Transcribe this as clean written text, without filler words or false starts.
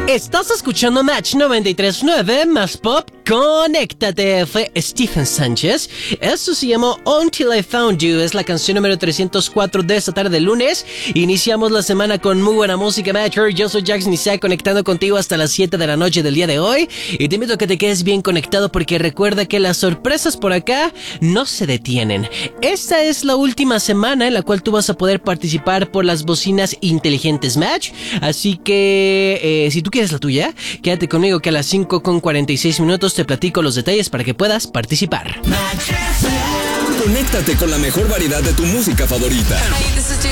Estás escuchando Match 93.9 más pop. Conéctate. Fue Stephen Sánchez. Esto se llamó Until I Found You. Es la canción número 304 de esta tarde de lunes. Iniciamos la semana con muy buena música, Matcher. Yo soy Jackson Isaac, conectando contigo hasta las 7 de la noche del día de hoy. Y te invito a que te quedes bien conectado porque recuerda que las sorpresas por acá no se detienen. Esta es la última semana en la cual tú vas a poder participar por las bocinas inteligentes Match. Así que si tú quieres la tuya, quédate conmigo que a las 5:46 te platico los detalles para que puedas participar. Conéctate con la mejor variedad de tu música favorita.